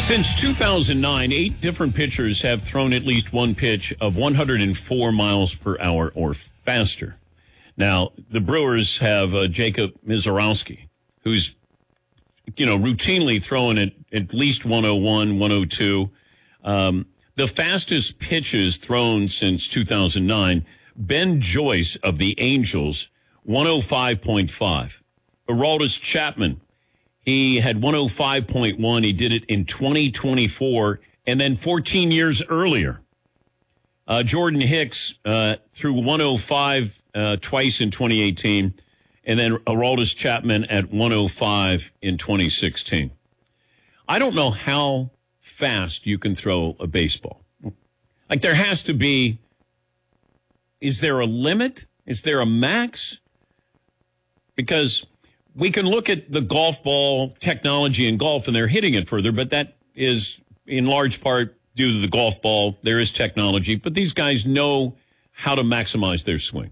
Since 2009, 8 different pitchers have thrown at least one pitch of 104 miles per hour or faster. Now, the Brewers have Jacob Misiorowski, who's, routinely throwing at least 101, 102. The fastest pitches thrown since 2009, Ben Joyce of the Angels, 105.5. Aroldis Chapman, he had 105.1. He did it in 2024 and then 14 years earlier. Jordan Hicks threw 105 twice in 2018, and then Aroldis Chapman at 105 in 2016. I don't know how fast you can throw a baseball. Like, there has to be, is there a limit? Is there a max? Because we can look at the golf ball technology in golf, and they're hitting it further, but that is in large part due to the golf ball. There is technology, but these guys know how to maximize their swing.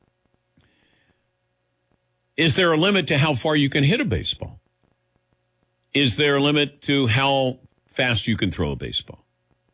Is there a limit to how far you can hit a baseball? Is there a limit to how fast you can throw a baseball?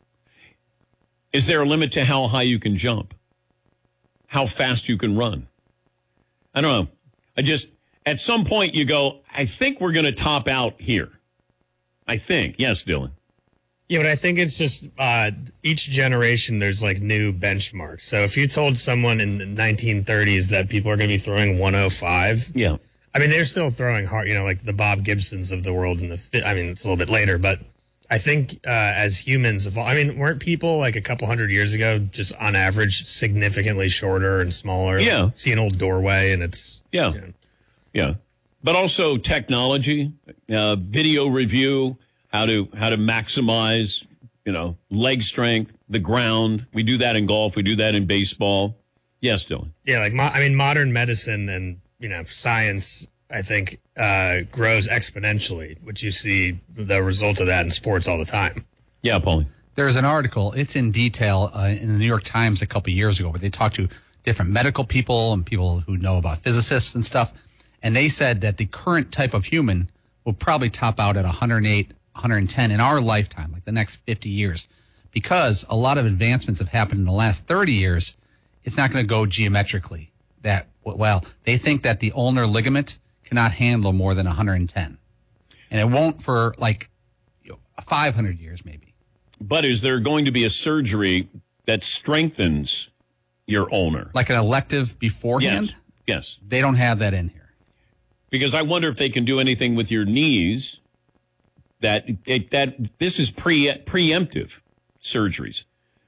Is there a limit to how high you can jump? How fast you can run? I don't know. At some point you go, I think we're going to top out here. I think. Yes, Dylan. Yeah, but I think it's just each generation there's like new benchmarks. So if you told someone in the 1930s that people are going to be throwing 105, yeah, I mean they're still throwing hard. Like the Bob Gibsons of the world. It's a little bit later, but I think as humans evolve, weren't people like a couple hundred years ago just on average significantly shorter and smaller? Yeah, like, see an old doorway and it's yeah, but also technology, video review. How to maximize, leg strength, the ground. We do that in golf. We do that in baseball. Yes, Dylan. Yeah, like modern medicine and science, I think, grows exponentially, which you see the result of that in sports all the time. Yeah, Paulie. There's an article. It's in detail in the New York Times a couple of years ago where they talked to different medical people and people who know about physicists and stuff, and they said that the current type of human will probably top out at 108. 110 in our lifetime, like the next 50 years, because a lot of advancements have happened in the last 30 years. It's not going to go geometrically that well. They think that the ulnar ligament cannot handle more than 110, and it won't for 500 years maybe. But is there going to be a surgery that strengthens your ulnar, like an elective beforehand? Yes. They don't have that in here, because I wonder if they can do anything with your knees. That this is preemptive surgeries.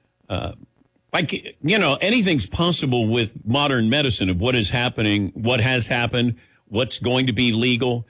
Anything's possible with modern medicine of what is happening, what has happened, what's going to be legal.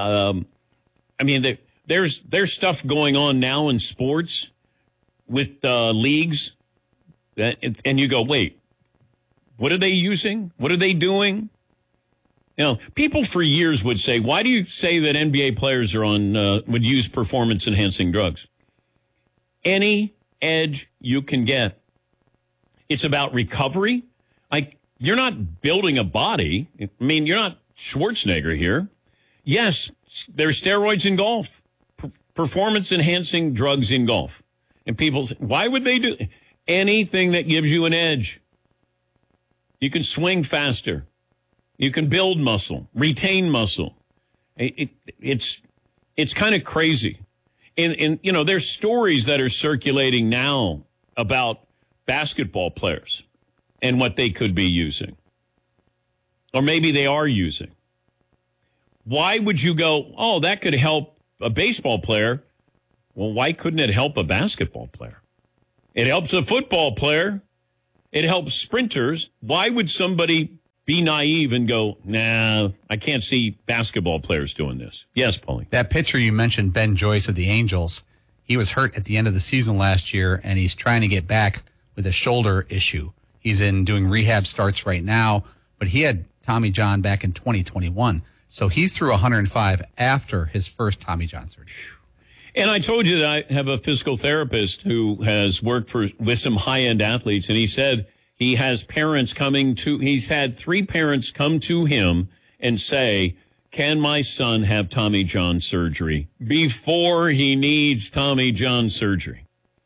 There's stuff going on now in sports with leagues, and you go, wait, what are they using? What are they doing? People for years would say, why do you say that NBA players are would use performance-enhancing drugs? Any edge you can get. It's about recovery. You're not building a body. You're not Schwarzenegger here. Yes, there's steroids in golf, performance-enhancing drugs in golf. And people say, why would they do anything that gives you an edge? You can swing faster. You can build muscle, retain muscle. It's kind of crazy. And there's stories that are circulating now about basketball players and what they could be using. Or maybe they are using. Why would you go, oh, that could help a baseball player? Well, why couldn't it help a basketball player? It helps a football player. It helps sprinters. Why would somebody be naive and go, nah, I can't see basketball players doing this? Yes, Paulie. That pitcher you mentioned, Ben Joyce of the Angels, he was hurt at the end of the season last year, and he's trying to get back with a shoulder issue. He's doing rehab starts right now, but he had Tommy John back in 2021. So he threw 105 after his first Tommy John surgery. And I told you that I have a physical therapist who has worked with some high-end athletes, and he said he's had 3 parents come to him and say, can my son have Tommy John surgery before he needs Tommy John surgery?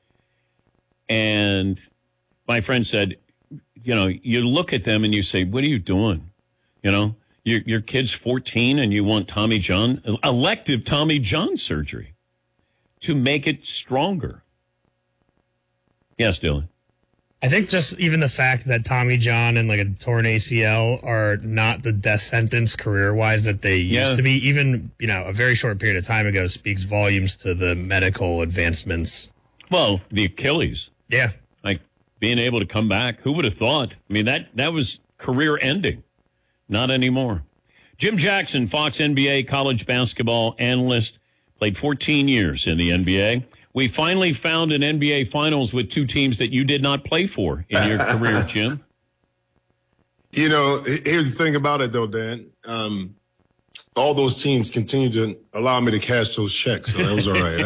And my friend said, you know, you look at them and you say, what are you doing? You know, your kid's 14 and you want Tommy John, elective Tommy John surgery to make it stronger. Yes, Dylan. I think just even the fact that Tommy John and like a torn ACL are not the death sentence career-wise that they used to be, even, you know, a very short period of time ago, speaks volumes to the medical advancements. Well, the Achilles. Yeah. Like being able to come back. Who would have thought? I mean, that was career ending. Not anymore. Jim Jackson, Fox NBA college basketball analyst, played 14 years in the NBA. We finally found an NBA Finals with two teams that you did not play for in your career, Jim. You know, here's the thing about it, though, Dan. All those teams continue to allow me to cash those checks, so that was all right.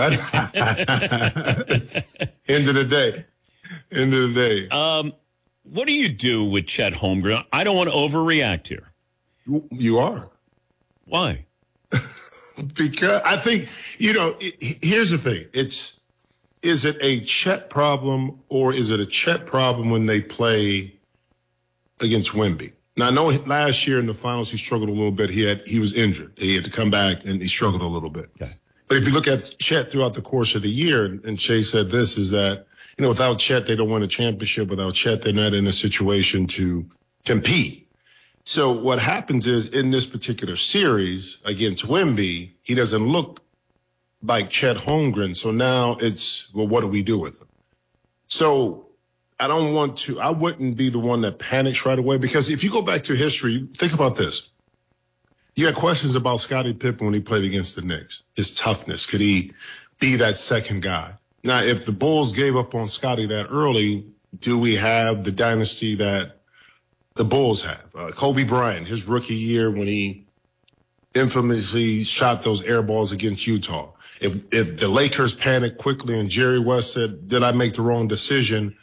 End of the day. What do you do with Chet Holmgren? I don't want to overreact here. You are. Why? Because I think, you know, here's the thing. Is it a Chet problem or is it a Chet problem when they play against Wemby? Now, I know last year in the finals he struggled a little bit. He was injured. He had to come back and he struggled a little bit. Okay. But if you look at Chet throughout the course of the year, and Shea said this, is that, you know, without Chet, they don't win a championship. Without Chet, they're not in a situation to compete. So what happens is in this particular series against Wemby, he doesn't look like Chet Holmgren. So now it's, well, what do we do with him? So I wouldn't be the one that panics right away, because if you go back to history, think about this. You had questions about Scottie Pippen when he played against the Knicks, his toughness. Could he be that second guy? Now, if the Bulls gave up on Scottie that early, do we have the dynasty that the Bulls have? Kobe Bryant, his rookie year when he infamously shot those air balls against Utah. If the Lakers panicked quickly and Jerry West said, did I make the wrong decision?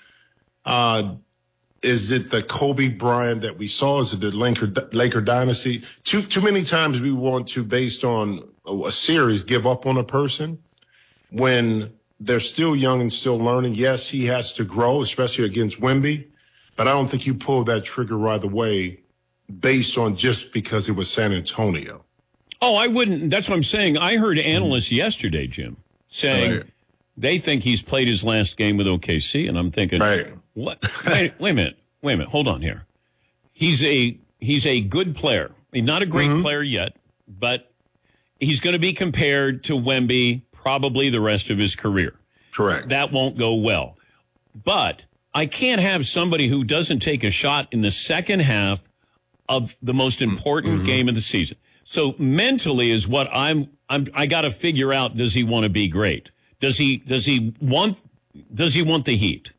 Is it the Kobe Bryant that we saw? Is it the Laker dynasty? Too many times we want to, based on a series, give up on a person when they're still young and still learning. Yes, he has to grow, especially against Wemby. But I don't think you pull that trigger right away based on just because it was San Antonio. Oh, I wouldn't. That's what I'm saying. I heard analysts yesterday, Jim, saying they think he's played his last game with OKC. And I'm thinking, what? Wait a minute. Hold on here. He's a good player. He's not a great player yet, but he's going to be compared to Wemby probably the rest of his career. Correct. That won't go well. But I can't have somebody who doesn't take a shot in the second half of the most important game of the season. So mentally is what I got to figure out. Does he want to be great? Does he want the Heat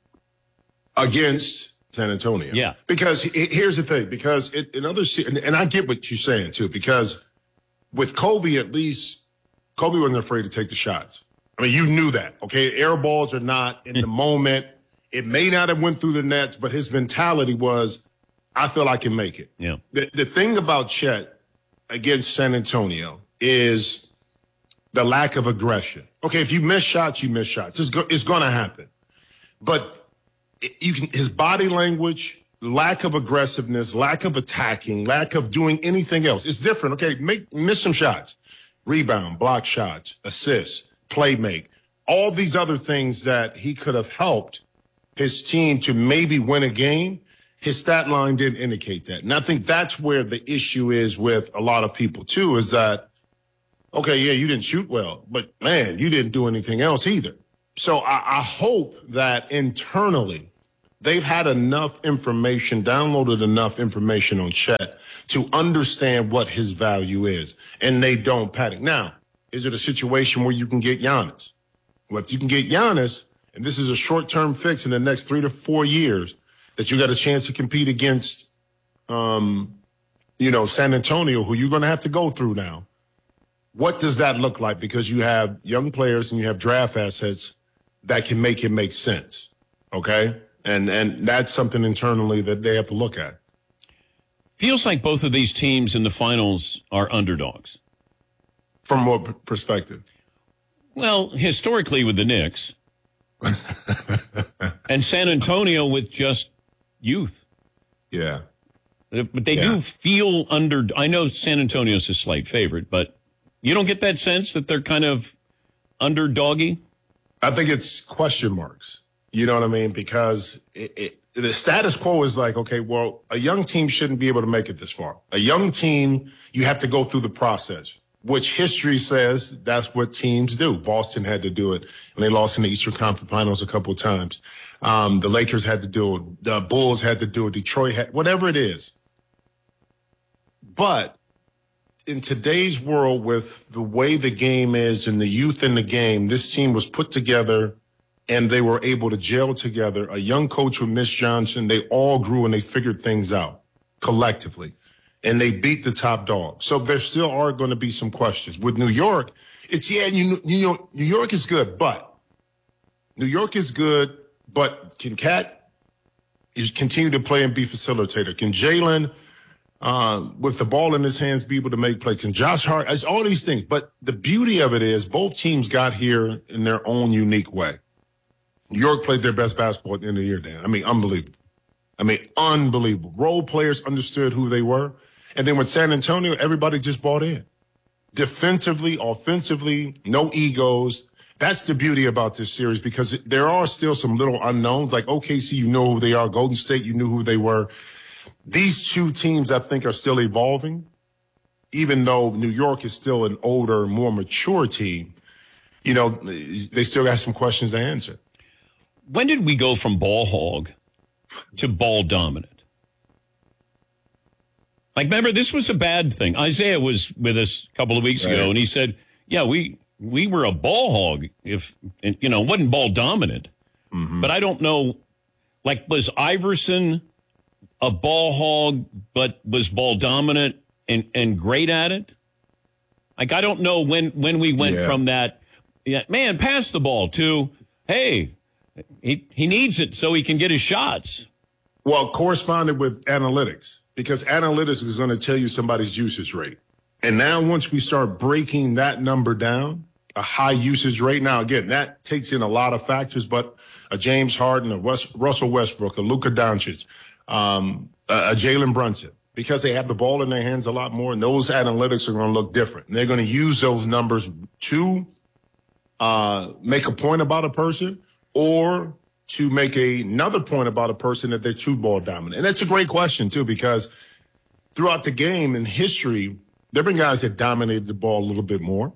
against San Antonio? Yeah. Because here's the thing. Because in other, and I get what you're saying too. Because with Kobe, at least Kobe wasn't afraid to take the shots. I mean, you knew that. Okay, air balls are not in the moment. It may not have went through the nets, but his mentality was, I feel I can make it. Yeah. The thing about Chet against San Antonio is the lack of aggression. Okay, if you miss shots, you miss shots. It's going to happen. But his body language, lack of aggressiveness, lack of attacking, lack of doing anything else. It's different. Okay, miss some shots. Rebound, block shots, assist, play make. All these other things that he could have helped his team to maybe win a game, his stat line didn't indicate that. And I think that's where the issue is with a lot of people, too, is that, okay, yeah, you didn't shoot well, but, man, you didn't do anything else either. So I hope that internally they've had enough information, downloaded enough information on Chet to understand what his value is, and they don't panic. Now, is it a situation where you can get Giannis? Well, if you can get Giannis, and this is a short-term fix in the next 3 to 4 years, that you got a chance to compete against, San Antonio, who you're going to have to go through now. What does that look like? Because you have young players and you have draft assets that can make it make sense, okay? And that's something internally that they have to look at. Feels like both of these teams in the finals are underdogs. From what perspective? Well, historically with the Knicks and San Antonio with just youth. Yeah. But they do feel under. I know San Antonio's a slight favorite, but you don't get that sense that they're kind of underdoggy? I think it's question marks. You know what I mean? Because the status quo is like, okay, well, a young team shouldn't be able to make it this far. A young team, you have to go through the process, which history says that's what teams do. Boston had to do it, and they lost in the Eastern Conference Finals a couple of times. The Lakers had to do it. The Bulls had to do it. Detroit had, whatever it is. But in today's world, with the way the game is and the youth in the game, this team was put together and they were able to gel together. A young coach with Mitch Johnson, they all grew and they figured things out collectively. And they beat the top dog. So there still are going to be some questions. With New York, it's, New York is good, but can Cat continue to play and be facilitator? Can Jalen, with the ball in his hands, be able to make plays? Can Josh Hart? It's all these things. But the beauty of it is both teams got here in their own unique way. New York played their best basketball at the end of the year, Dan. Unbelievable. Role players understood who they were. And then with San Antonio, everybody just bought in. Defensively, offensively, no egos. That's the beauty about this series, because there are still some little unknowns. Like OKC, you know who they are. Golden State, you knew who they were. These two teams, I think, are still evolving. Even though New York is still an older, more mature team, they still got some questions to answer. When did we go from ball hog to ball dominant? Like, remember, this was a bad thing. Isaiah was with us a couple of weeks ago, and he said, yeah, we were a ball hog. If, wasn't ball dominant. Mm-hmm. But I don't know, like, was Iverson a ball hog but was ball dominant and great at it? Like, I don't know when we went from that, man, pass the ball, to, hey, he needs it so he can get his shots. Well, corresponded with analytics, because analytics is going to tell you somebody's usage rate. And now once we start breaking that number down, a high usage rate, now again, that takes in a lot of factors, but a James Harden, a Russell Westbrook, a Luka Doncic, a Jalen Brunson, because they have the ball in their hands a lot more, and those analytics are going to look different. And they're going to use those numbers to make a point about a person, or to make another point about a person that they're too ball dominant. And that's a great question, too, because throughout the game in history, there have been guys that dominated the ball a little bit more,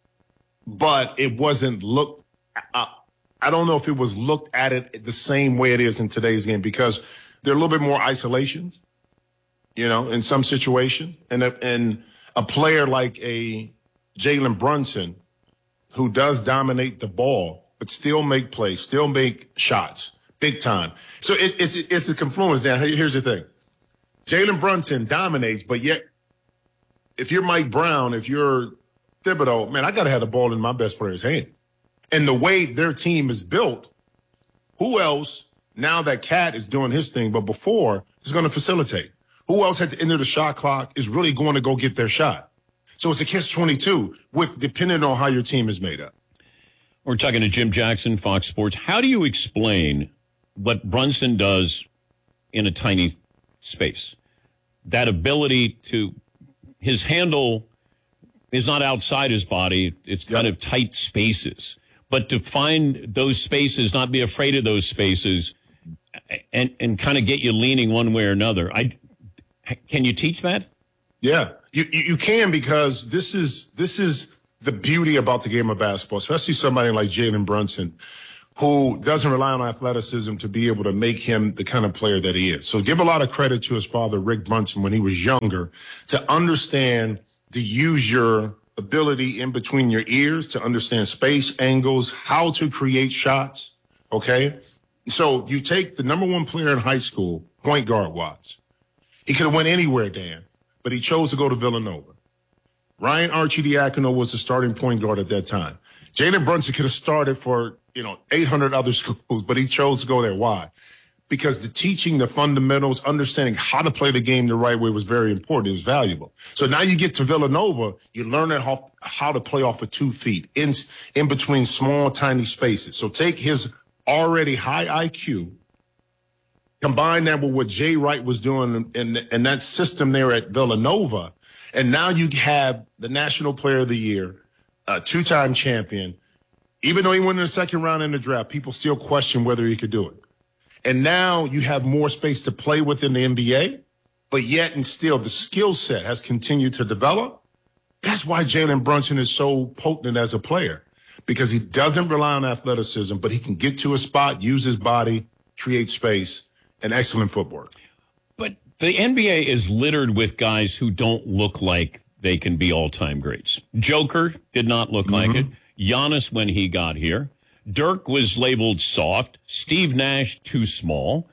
but it wasn't looked I don't know if it was looked at it the same way it is in today's game, because there are a little bit more isolations, in some situation. And a player like a Jalen Brunson, who does dominate the ball, but still make plays, still make shots, big time. So it's the confluence, Dan. Here's the thing. Jalen Brunson dominates, but yet if you're Mike Brown, if you're Thibodeau, man, I got to have the ball in my best player's hand. And the way their team is built, who else, now that Cat is doing his thing, but before, is going to facilitate? Who else at the end of the shot clock is really going to go get their shot? So it's a catch-22, depending on how your team is made up. We're talking to Jim Jackson, Fox Sports. How do you explain what Brunson does in a tiny space? That ability to, his handle is not outside his body. It's kind of tight spaces. But to find those spaces, not be afraid of those spaces, and kind of get you leaning one way or another. Can you teach that? Yeah, you can, because this is the beauty about the game of basketball, especially somebody like Jalen Brunson, who doesn't rely on athleticism to be able to make him the kind of player that he is. So give a lot of credit to his father, Rick Brunson, when he was younger, to understand to use your ability in between your ears to understand space, angles, how to create shots, okay? So you take the number one player in high school, point guard-wise. He could have went anywhere, Dan, but he chose to go to Villanova. Ryan Arcidiacono was the starting point guard at that time. Jalen Brunson could have started for, 800 other schools, but he chose to go there. Why? because the teaching the fundamentals, understanding how to play the game the right way was very important. It was valuable. So now you get to Villanova, you're learning how to play off of 2 feet in between small, tiny spaces. So take his already high IQ, combine that with what Jay Wright was doing in that system there at Villanova, and now you have the National Player of the Year, a 2-time champion. Even though he went in the second round in the draft, people still question whether he could do it. And now you have more space to play with in the NBA, but yet and still the skill set has continued to develop. That's why Jalen Brunson is so potent as a player, because he doesn't rely on athleticism, but he can get to a spot, use his body, create space, and excellent footwork. But the NBA is littered with guys who don't look like they can be all-time greats. Joker did not look like it. Giannis when he got here. Dirk was labeled soft. Steve Nash too small.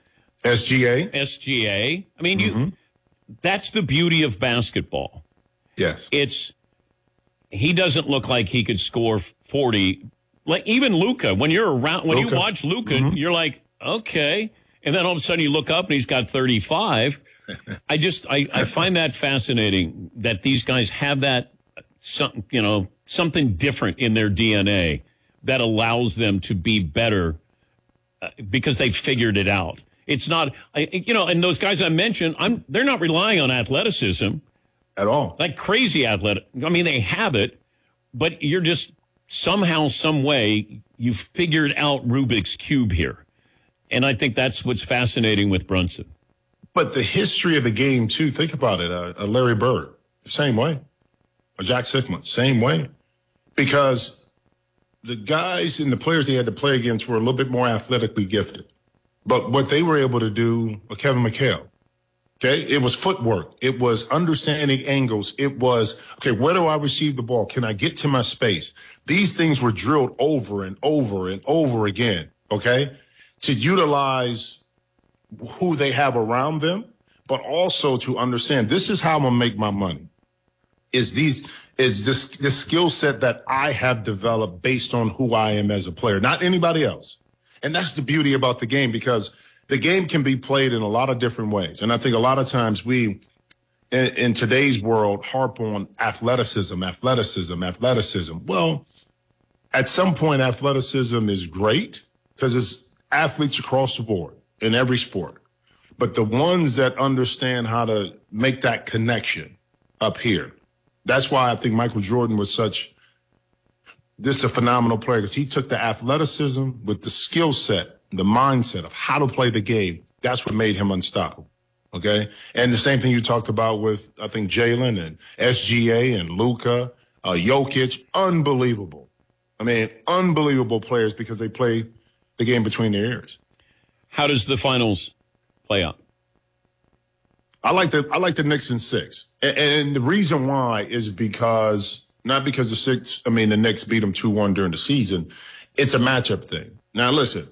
SGA. I mean, that's the beauty of basketball. Yes. He doesn't look like he could score 40. Like even Luka, when you watch Luka, you're like, okay. And then all of a sudden you look up and he's got 35. I find that fascinating that these guys have that, something different in their DNA that allows them to be better because they figured it out. It's not, and those guys I mentioned, they're not relying on athleticism at all. Like crazy athletic. I mean, they have it, but you're just somehow, some way, you figured out Rubik's Cube here. And I think that's what's fascinating with Brunson. But the history of the game, too, think about it. Larry Bird, same way. Or Jack Sikma, same way. Because the guys and the players they had to play against were a little bit more athletically gifted. But what they were able to do with Kevin McHale, okay, it was footwork. It was understanding angles. It was, okay, where do I receive the ball? Can I get to my space? These things were drilled over and over and over again, okay, to utilize who they have around them, but also to understand this is how I'm going to make my money. Is this skill set that I have developed based on who I am as a player, not anybody else. And that's the beauty about the game, because the game can be played in a lot of different ways. And I think a lot of times we, in today's world, harp on athleticism. Well, at some point, athleticism is great because it's athletes across the board in every sport. But the ones that understand how to make that connection up here, that's why I think Michael Jordan was a phenomenal player, because he took the athleticism with the skill set, the mindset of how to play the game. That's what made him unstoppable. Okay. And the same thing you talked about with, I think, Jalen and SGA and Luka, Jokic, unbelievable. I mean, unbelievable players because they play the game between their ears. How does the finals play out? I like the Knicks in 6. And the reason why is because, not because the Knicks beat them 2-1 during the season. It's a matchup thing. Now, listen,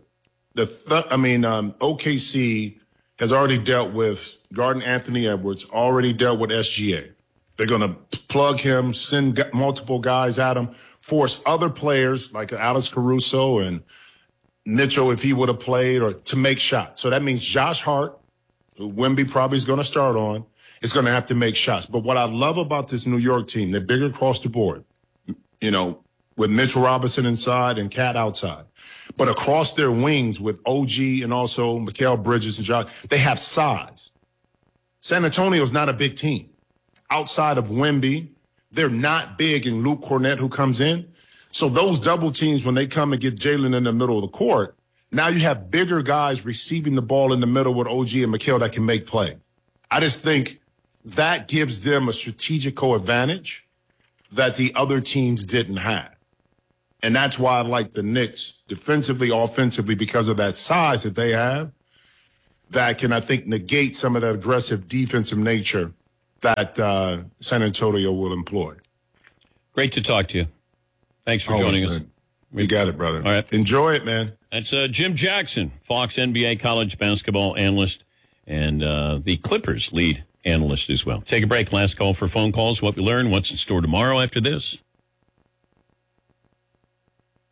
OKC has already dealt with Garden Anthony Edwards, already dealt with SGA. They're going to plug him, send multiple guys at him, force other players like Alex Caruso and Mitchell, if he would have played, or to make shots. So that means Josh Hart, who Wemby probably is going to start on, is going to have to make shots. But what I love about this New York team, they're bigger across the board, with Mitchell Robinson inside and Cat outside. But across their wings with OG and also Mikal Bridges and Josh, they have size. San Antonio's not a big team. Outside of Wemby, they're not big, and Luke Cornett, who comes in. So those double teams, when they come and get Jalen in the middle of the court, now you have bigger guys receiving the ball in the middle with OG and Mikal that can make play. I just think that gives them a strategical advantage that the other teams didn't have. And that's why I like the Knicks defensively, offensively, because of that size that they have that can, I think, negate some of that aggressive defensive nature that San Antonio will employ. Great to talk to you. Thanks for joining us. You got it, brother. All right. Enjoy it, man. That's Jim Jackson, Fox NBA college basketball analyst, and the Clippers lead analyst as well. Take a break. Last call for phone calls. What we learn, what's in store tomorrow after this.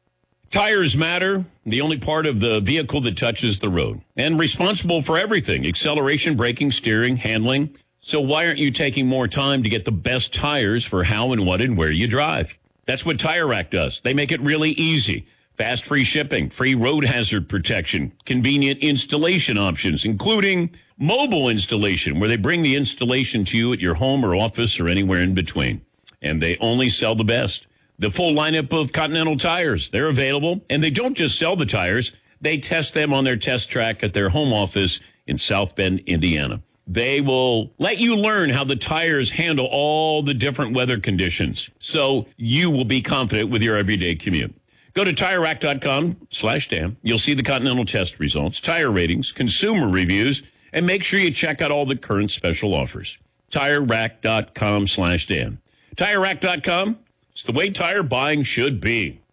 Tires matter, the only part of the vehicle that touches the road, and responsible for everything, acceleration, braking, steering, handling. So why aren't you taking more time to get the best tires for how and what and where you drive? That's what Tire Rack does. They make it really easy. Fast free shipping, free road hazard protection, convenient installation options, including mobile installation, where they bring the installation to you at your home or office or anywhere in between. And they only sell the best. The full lineup of Continental tires, they're available. And they don't just sell the tires, they test them on their test track at their home office in South Bend, Indiana. They will let you learn how the tires handle all the different weather conditions, so you will be confident with your everyday commute. Go to TireRack.com/Dan. You'll see the Continental test results, tire ratings, consumer reviews, and make sure you check out all the current special offers. TireRack.com/Dan. TireRack.com. It's the way tire buying should be.